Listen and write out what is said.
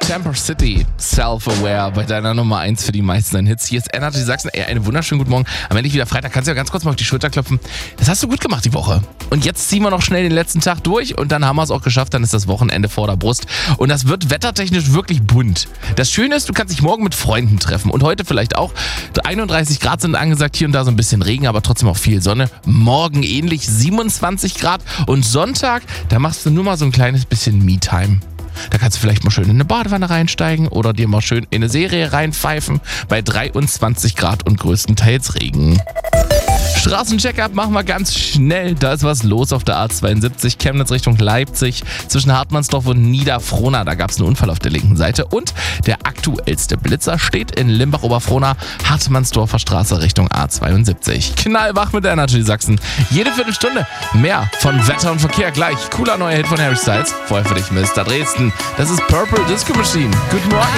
Camper City, Self-Aware bei deiner Nummer 1 für die meisten Hits. Hier ist Energy Sachsen. Einen wunderschönen guten Morgen. Am Ende wieder Freitag. Kannst du ja ganz kurz mal auf die Schulter klopfen. Das hast du gut gemacht die Woche. Und jetzt ziehen wir noch schnell den letzten Tag durch und dann haben wir es auch geschafft. Dann ist das Wochenende vor der Brust. Und das wird wettertechnisch wirklich bunt. Das Schöne ist, du kannst dich morgen mit Freunden treffen. Und heute vielleicht auch. 31 Grad sind angesagt. Hier und da so ein bisschen Regen, aber trotzdem auch viel Sonne. Morgen ähnlich 27 Grad. Und Sonntag, da machst du nur mal so ein kleines bisschen Me-Time. Da kannst du vielleicht mal schön in eine Badewanne reinsteigen oder dir mal schön in eine Serie reinpfeifen bei 23 Grad und größtenteils Regen. Straßencheck-up machen wir ganz schnell. Da ist was los auf der A72 Chemnitz Richtung Leipzig zwischen Hartmannsdorf und Niederfrohna. Da gab es einen Unfall auf der linken Seite. Und der aktuellste Blitzer steht in Limbach-Oberfrohna, Hartmannsdorfer Straße Richtung A72. Knallwach mit der Energy Sachsen. Jede Viertelstunde mehr von Wetter und Verkehr gleich. Cooler neuer Hit von Harry Styles. Vorher für dich Mr. Dresden. Das ist Purple Disco Machine. Guten Morgen.